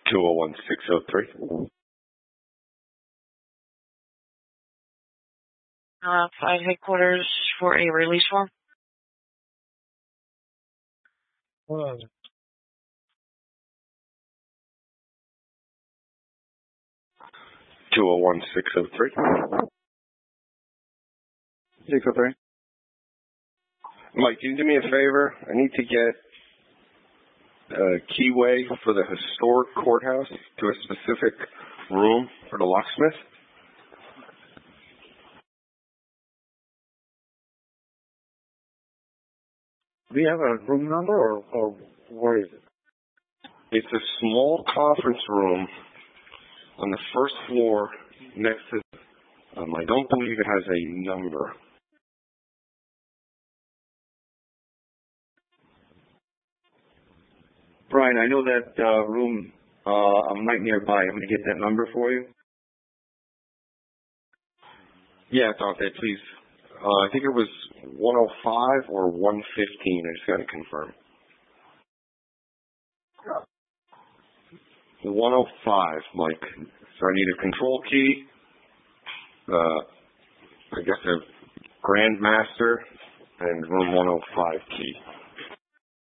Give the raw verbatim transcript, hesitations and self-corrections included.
two oh one six oh three. Uh, five headquarters for a release form. Hold on. two oh one six oh three. six oh three. Mike, can you do me a favor? I need to get a keyway for the historic courthouse to a specific room for the locksmith. Do you have a room number, or, or where is it? It's a small conference room on the first floor next to, um, I don't believe it has a number. Brian, I know that uh, room. Uh, I'm right nearby. I'm going to get that number for you. Yeah, Dante, please. Uh, I think it was one oh five or one fifteen. I just got to confirm. one oh five, Mike. So I need a control key, uh, I guess a Grandmaster, and room one oh five key.